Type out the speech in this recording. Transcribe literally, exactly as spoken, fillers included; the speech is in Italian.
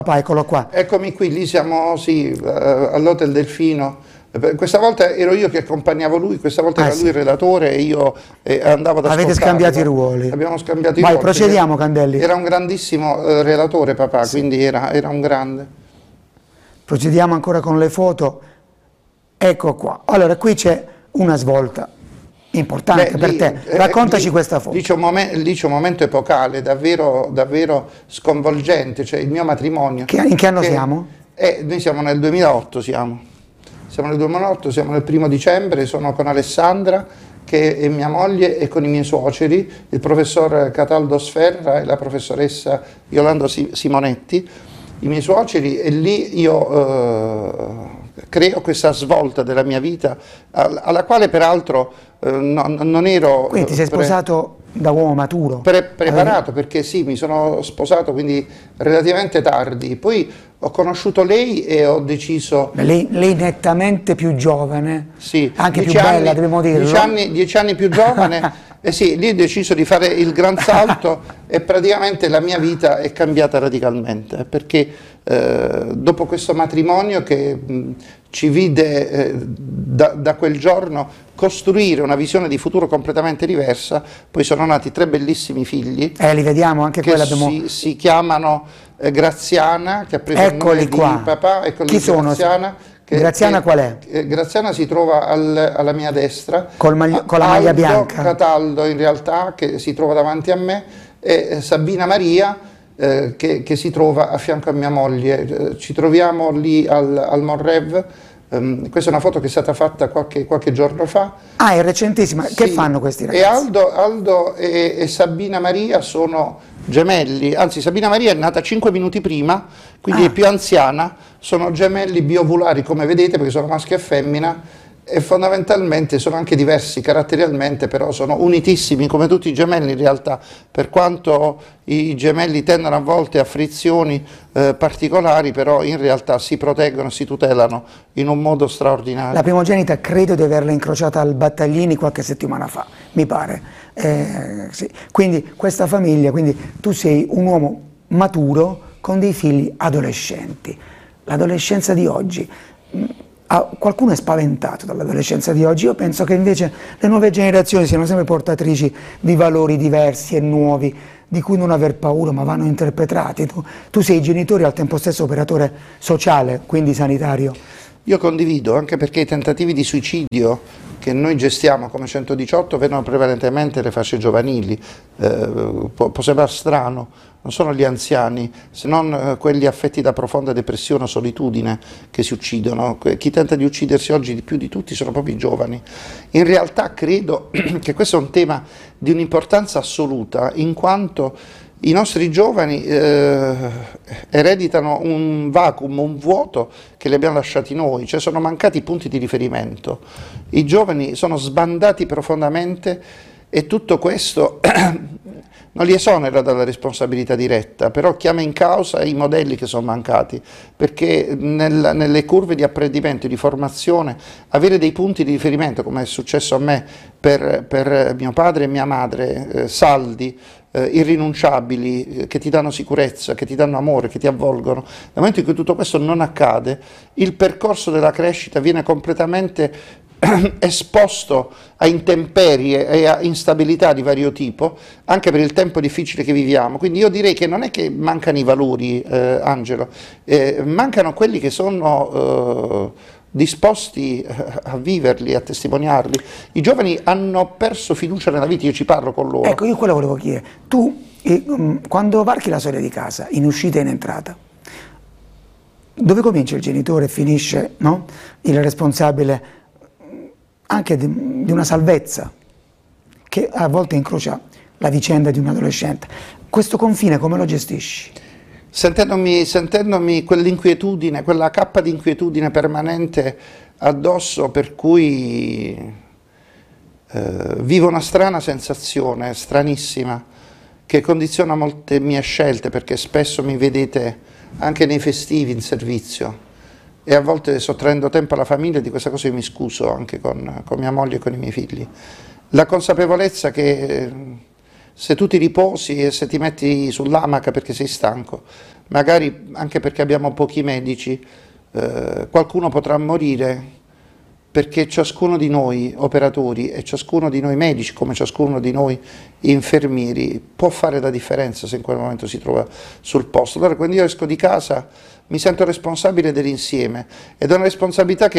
Papà, eccolo qua. Eccomi qui, lì siamo, sì, all'Hotel Delfino. Questa volta ero io che accompagnavo lui, questa volta ah, era sì. lui il relatore e io eh, andavo ad ascoltarlo. Avete scambiato i ruoli. Abbiamo scambiato i Vai, ruoli. procediamo, Candelli. Era un grandissimo eh, relatore, papà, sì. Quindi era, era un grande. Procediamo ancora con le foto. Ecco qua. Allora, qui c'è una svolta importante. Beh, per lì, te. Raccontaci eh, lì, questa foto. Lì c'è un, un momento epocale, davvero, davvero sconvolgente, cioè il mio matrimonio. Che, in che anno che, siamo? Eh, noi siamo nel duemilaotto, siamo. Siamo nel duemilaotto, siamo nel primo dicembre, sono con Alessandra, che è mia moglie, e con i miei suoceri, il professor Cataldo Sferra e la professoressa Yolanda Simonetti, i miei suoceri, e lì io eh, creo questa svolta della mia vita, alla quale peraltro eh, no, non ero... Quindi ti sei sposato da uomo maturo? Pre preparato, perché sì, mi sono sposato quindi relativamente tardi, poi ho conosciuto lei e ho deciso... Lei, lei nettamente più giovane, sì, anche più bella, anni, dobbiamo dirlo. Dieci anni, dieci anni più giovane, e sì, lì ho deciso di fare il gran salto e praticamente la mia vita è cambiata radicalmente, perché eh, dopo questo matrimonio che mh, ci vide eh, da, da quel giorno costruire una visione di futuro completamente diversa, poi sono nati tre bellissimi figli. Eh, li vediamo, anche che abbiamo... si, si chiamano eh, Graziana, che ha preso Eccoli il nome qua. di papà, eccoli. Chi sono? Graziana. Che, Graziana che, qual è? Eh, Graziana si trova al, alla mia destra, Col magli con la Aldo maglia bianca. Cataldo in realtà, che si trova davanti a me, e Sabina Maria, eh, che, che si trova a fianco a mia moglie. Eh, ci troviamo lì al, al Monrev. Um, questa è una foto che è stata fatta qualche, qualche giorno fa. Ah, è recentissima. Sì. Che fanno questi ragazzi? E Aldo, Aldo e, e Sabina Maria sono gemelli, anzi Sabina Maria è nata cinque minuti prima, quindi ah. è più anziana, sono gemelli biovulari come vedete, perché sono maschio e femmina, e fondamentalmente sono anche diversi caratterialmente, però sono unitissimi come tutti i gemelli in realtà, per quanto i gemelli tendono a volte a frizioni eh, particolari, però in realtà si proteggono, si tutelano in un modo straordinario. La primogenita credo di averla incrociata al Battaglini qualche settimana fa, mi pare. Eh, sì. Quindi questa famiglia, quindi tu sei un uomo maturo con dei figli adolescenti. L'adolescenza di oggi... Ah, qualcuno è spaventato dall'adolescenza di oggi. Io penso che invece le nuove generazioni siano sempre portatrici di valori diversi e nuovi, di cui non aver paura, ma vanno interpretati. Tu, tu sei genitore e al tempo stesso operatore sociale, quindi sanitario. Io condivido, anche perché i tentativi di suicidio che noi gestiamo come centodiciotto vedono prevalentemente le fasce giovanili. Eh, può, può sembrare strano, non sono gli anziani, se non eh, quelli affetti da profonda depressione o solitudine che si uccidono. Chi tenta di uccidersi oggi di più di tutti sono proprio i giovani. In realtà credo che questo è un tema di un'importanza assoluta, in quanto i nostri giovani eh, ereditano un vacuum, un vuoto che li abbiamo lasciati noi, cioè sono mancati i punti di riferimento. I giovani sono sbandati profondamente e tutto questo non li esonera dalla responsabilità diretta, però chiama in causa i modelli che sono mancati, perché nel, nelle curve di apprendimento e di formazione avere dei punti di riferimento, come è successo a me per, per mio padre e mia madre, eh, saldi, eh, irrinunciabili, eh, che ti danno sicurezza, che ti danno amore, che ti avvolgono, nel momento in cui tutto questo non accade, il percorso della crescita viene completamente esposto a intemperie e a instabilità di vario tipo, anche per il tempo difficile che viviamo. Quindi io direi che non è che mancano i valori, eh, Angelo, eh, mancano quelli che sono eh, disposti a viverli, a testimoniarli. I giovani hanno perso fiducia nella vita, io ci parlo con loro. Ecco, io quello volevo chiedere. Tu, eh, quando varchi la soglia di casa, in uscita e in entrata, dove comincia il genitore e finisce, no? Il responsabile anche di, di una salvezza che a volte incrocia la vicenda di un adolescente. Questo confine come lo gestisci? Sentendomi, sentendomi quell'inquietudine, quella cappa di inquietudine permanente addosso, per cui eh, vivo una strana sensazione, stranissima, che condiziona molte mie scelte, perché spesso mi vedete anche nei festivi in servizio, e a volte sottraendo tempo alla famiglia. Di questa cosa io mi scuso anche con, con mia moglie e con i miei figli. La consapevolezza che se tu ti riposi e se ti metti sull'amaca perché sei stanco, magari anche perché abbiamo pochi medici, eh, qualcuno potrà morire perché ciascuno di noi operatori e ciascuno di noi medici, come ciascuno di noi infermieri, può fare la differenza se in quel momento si trova sul posto. Allora quando io esco di casa mi sento responsabile dell'insieme ed è una responsabilità che